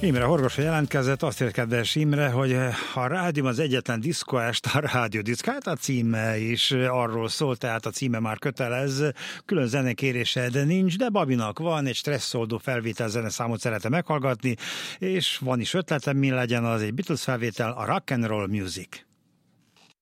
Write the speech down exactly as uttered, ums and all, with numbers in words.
Imre Horgos jelentkezett, azt írt kedves Imre, hogy a rádió az egyetlen diszkoest, a rádiódiszk, hát a címe is arról szól, tehát a címe már kötelez, külön zenekérésed nincs, de Babinak van, egy stresszoldó felvétel zeneszámot szeretne meghallgatni, és van is ötletem, mi legyen az, egy Beatles felvétel, a Rock and Roll Music.